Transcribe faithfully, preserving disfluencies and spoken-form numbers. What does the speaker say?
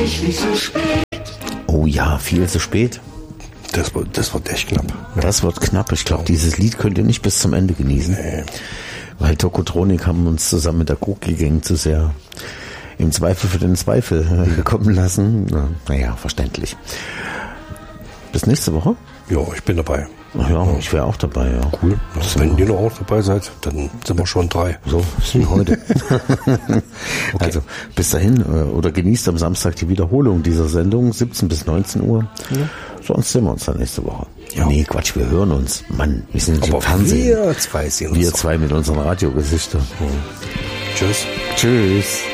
reichlich zu spät. Oh ja, viel zu spät. Das wird, das wird echt knapp. Das wird knapp. Ich glaube, dieses Lied könnt ihr nicht bis zum Ende genießen. Nee. Weil Tokotronik haben uns zusammen mit der Cookie Gang zu sehr im Zweifel für den Zweifel äh, kommen lassen. Na, naja, verständlich. Bis nächste Woche? Ja, ich bin dabei. Ach ja, ich wäre auch dabei, ja. Cool. Also wenn ihr noch auch dabei seid, dann sind wir schon drei. So, wie heute. Okay. Also, bis dahin, äh, oder genießt am Samstag die Wiederholung dieser Sendung, siebzehn bis neunzehn Uhr. Ja. Sonst sehen wir uns dann nächste Woche. Ja. Nee, Quatsch, wir hören uns. Mann, wir sind nicht im Fernsehen. Wir zwei sehen uns. Wir zwei mit unseren Radiogesichtern. Mhm. Tschüss. Tschüss.